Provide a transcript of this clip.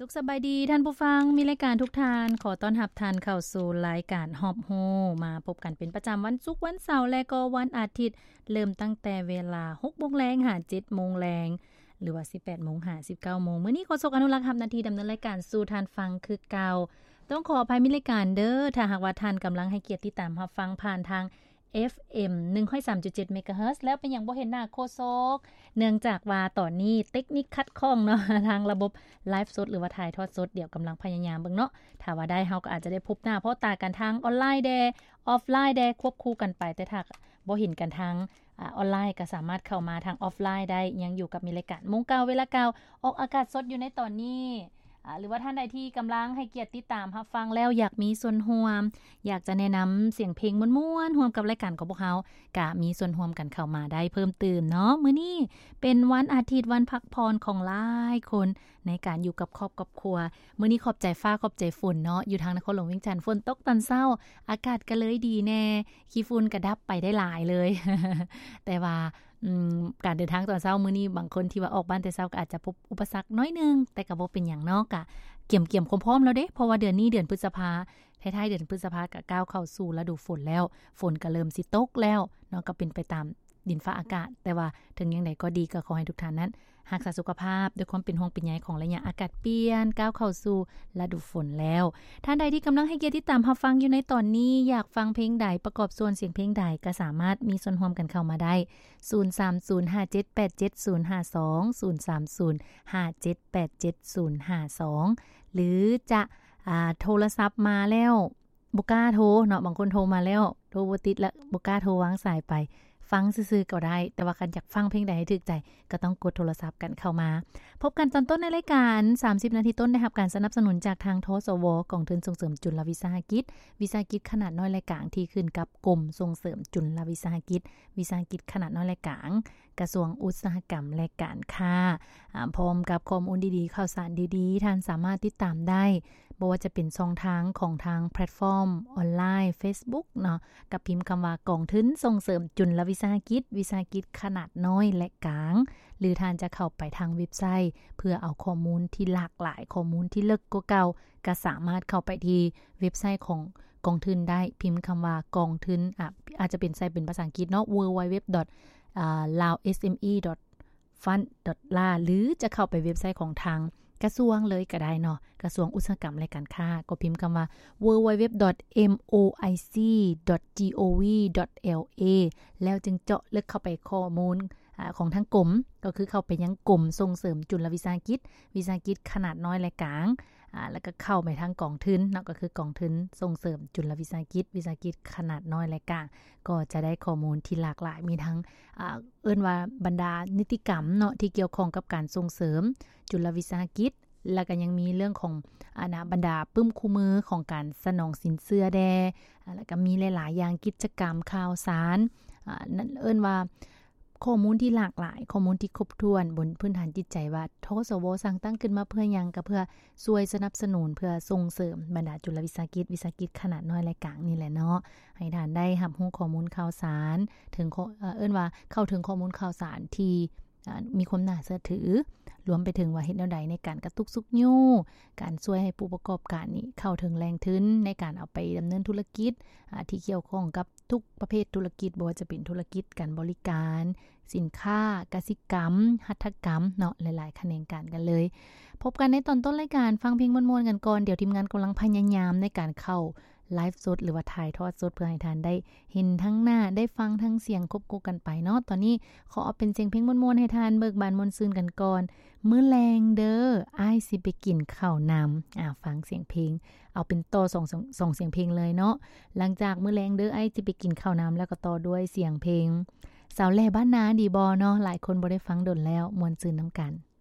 สุขสบายดีท่านผู้ฟังมีรายการทุกท่านขอต้อนรับท่านเข้าสู่รายการฮอบโฮมาพบกันเป็นประจำวันศุกร์วันเสาร์และก็วันอาทิตย์เริ่มตั้งแต่เวลา 6:00 นหา 7:00 นหรือว่า 18:00 นหา 19:00 นมื้อนี้ขอสกอนุรักษ์รับหน้าที่ดำเนินรายการสู่ท่านฟังคือเก่าต้องขออภัยมีรายการเด้อถ้าหากว่าท่านกำลังให้เกียรติติดตามรับฟังผ่านทางFM 103.7 เมกะเฮิรตซ์แล้วเป็นอย่างบ่เห็นหน้าโฆษกเนื่องจากว่าตอนนี้เทคนิคขัดข้องเนาะ ทางระบบไลฟ์สดหรือว่าถ่ายทอดสดเดี๋ยวกำลังพยายามเบิ่งเนาะถ้าว่าได้เฮาก็อาจจะได้พบหน้าเพราะตากันทางออนไลน์แดออฟไลน์แดควบคู่กันไปแต่ถ้าบ่เห็นกันทางออนไลน์ก็สามารถเข้ามาทางออฟไลน์ได้ยังอยู่กับมีรายการโมงเก่าเวลาเก่าออกอากาศสดอยู่ในตอนนี้หรือว่าท่านใดที่กำลังให้เกียรติติดตามรับฟังแล้วอยากมีส่วนร่วมอยากจะแนะนำเสียงเพลงม่วนๆร่วมกับรายการของพวกเฮาก็มีส่วนร่วมกันเข้ามาได้เพิ่มเติมเนาะมื้อนี้เป็นวันอาทิตย์วันพักผ่อนของหลายคนในการอยู่กับครอบครัวมื้อนี้ขอบใจฟ้าขอบใจฝนเนาะอยู่ทางนครหลวงเวียงจันทน์ฝนตกตอนเช้าอากาศก็เลยดีแน่ขี้ฝุ่นก็ดับไปได้หลายเลย แต่ว่าการเดินทางตอนเช้ามื้อนี้บางคนที่ว่าออกบ้านแต่เช้าก็อาจจะพบอุปสรรคน้อยนึงแต่ก็บ่เป็นหยังเนาะก็เกี่ยมพร้อมแล้วเด้เพราะว่าเดือนนี้เดือนพฤษภาท้ายๆเดือนพฤษภาก็ก้าวเข้าสู่ฤดูฝนแล้วฝนก็เริ่มสิตกแล้วเนาะก็เป็นไปตามดินฟ้าอากาศแต่ว่าถึงอย่างใดก็ดีก็ขอให้ทุกท่านนั้นรักษาสุขภาพด้วยความเป็นห่วงเป็นใยของระยะอากาศเปลี่ยนก้าวเข้าสู่ฤดูฝนแล้วท่านใดที่กำลังให้เกียรติติดตามรับฟังอยู่ในตอนนี้อยากฟังเพลงใดประกอบส่วนเสียงเพลงใดก็สามารถมีส่วนร่วมกันเข้ามาได้0305787052 0305787052หรือจะโทรศัพท์มาแล้วบ่กล้าโทรเนาะบางคนโทรมาแล้วโทรบ่ติดแล้วบ่กล้าโทรวางสายไปฟังซื่อๆก็ได้แต่ว่าคันอยากฟังเพลงใดให้ถูกใจก็ต้องกดโทรศัพท์กันเข้ามาพบกันตอนต้นในรายการ30นาทีต้นได้รับการสนับสนุนจากทางทสวกองทุนส่งเสริมจุลวิสาหกิจวิสาหกิจขนาดน้อยและกลางที่ขึ้นกับกรมส่งเสริมจุลวิสาหกิจวิสาหกิจขนาดน้อยและกลางกระทรวงอุตสาหกรรมและการค้าพร้อมกับข้อมูลดีๆข่าวสารดีๆท่านสามารถติดตามได้บ่ว่าจะเป็นช่องทางของทางแพลตฟอร์มออนไลน์ Facebook เนาะกับพิมพ์คำว่ากองทุนส่งเสริมจุลวิสาหกิจวิสาหกิจขนาดน้อยและกลางหรือท่านจะเข้าไปทางเว็บไซต์เพื่อเอาข้อมูลที่หลากหลายข้อมูลที่ลึกกว่าเก่าก็สามารถเข้าไปที่เว็บไซต์ของกองทุนได้พิมพ์คำว่ากองทุนอาจจะเป็นไซต์เป็นภาษาอังกฤษเนาะ www.laosme.fund.la หรือจะเข้าไปเว็บไซต์ของทางกระทรวงเลยก็ได้เนาะกระทรวงอุตสาหกรรมและการค้าก็พิมพ์คำว่า www.moic.gov.la แล้วจึงเจาะลึกเข้าไปข้อมูลของทางกรมก็คือเข้าไปยังกรมส่งเสริมจุลวิสาหกิจวิสาหกิจขนาดน้อยและกลางแล้วก็เข้าไปทางกองทุนเนาะก็คือกองทุนส่งเสริมจุลวิสาหกิจวิสาหกิจขนาดน้อยและกลางก็จะได้ข้อมูลที่หลากหลายมีทั้งเอิ้นว่าบรรดานิติกรรมเนาะที่เกี่ยวข้องกับการส่งเสริมจุลวิสาหกิจแล้วก็ยังมีเรื่องของบรรดาปึ้มคู่มือของการสนองสินเชื่อแดแล้วก็มีหลายๆอย่างกิจกรรมข่าวสารนั่นเอิ้นว่าข้อมูลที่หลากหลายข้อมูลที่ครบถ้วนบนพื้นฐานจิตใจว่าทสวสร้างตั้งขึ้นมาเพื่อหยังก็เพื่อช่วยสนับสนุนเพื่อส่งเสริมบรรดาจุลวิสาหกิจวิสาหกิจขนาดน้อยและกลางนี่แหละเนาะให้ท่านได้รับรู้ข้อมูลข่าวสารถึงเอิ้นว่าเข้าถึงข้อมูลข่าวสารที่มีความน่าเชื่อถือรวมไปถึงว่าเฮ็ดแนวใดในการกระตุกสุกยู่การช่วยให้ผู้ประกอบการนี่เข้าถึงแรงทุนในการเอาไปดำเนินธุรกิจที่เกี่ยวข้องกับทุกประเภทธุรกิจบ่ว่าจะเป็นธุรกิจการบริการสินค้ากสิกรรมหัตถกรรมเนาะหลายๆแขนงการกันเลยพบกันในตอนต้นรายการฟังเพลงม่วนๆกันก่อนเดี๋ยวทีมงานกำลังพยายามในการเข้าไลฟ์สดหรือว่าถ่ายทอดสดเพื่อให้ท่านได้เห็นทั้งหน้าได้ฟังทั้งเสียงควบคู่กันไปเนาะตอนนี้ขอเอาเป็นเสียงเพลงม่วนๆให้ท่านเบิกบานม่วนซื่นกันก่อนมื้อแลงเด้ออ้ายสิไปกินข้าวน้ำฟังเสียงเพลงเอาเป็นต่อ2เสียงเพลงเลยเนาะหลังจากมื้อแลงเด้ออ้ายสิไปกินข้าวน้ำแล้วก็ต่อด้วยเสียงเพลงสาวแลบ้านนาดีบ่เนาะหลายคนบ่ได้ฟังดนแล้วม่วนซื่นนำกัน